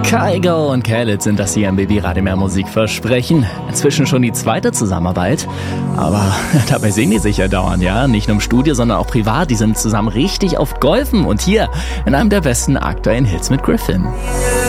Kygo und Khaled sind das hier im Baby Radio Mehr Musik versprechen. Inzwischen schon die zweite Zusammenarbeit. Aber dabei sehen die sich ja dauernd, ja. Nicht nur im Studio, sondern auch privat. Die sind zusammen richtig oft golfen und hier in einem der besten aktuellen Hits mit Griffin.